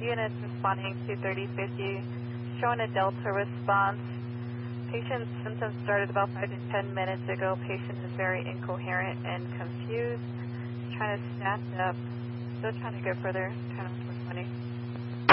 units responding to 3050, showing a Delta response. Patient's symptoms started about 5 to 10 minutes ago. Patient is very incoherent and confused. Trying to stand up. Still trying to go further. 10 20.